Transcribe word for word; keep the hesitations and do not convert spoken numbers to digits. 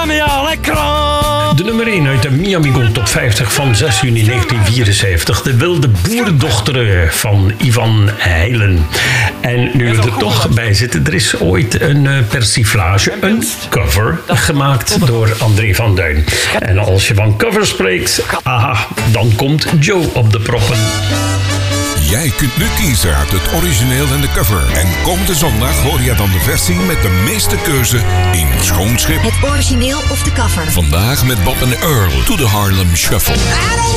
ja, lekker aan. De nummer één uit de Miami Gold Top vijftig van zes juni negentien vierenzeventig. De wilde boerendochter van Ivan Heilen. En nu we er toch bij zitten, er is ooit een uh, persiflage, een cover, gemaakt door André van Duin. En als je van cover spreekt, aha, dan komt Joe op de proppen. Jij kunt nu kiezen uit het origineel en de cover. En komende zondag hoor je dan de versie met de meeste keuze in Schoonschip. Het origineel of de cover. Vandaag met Bob en Earl to the Harlem Shuffle.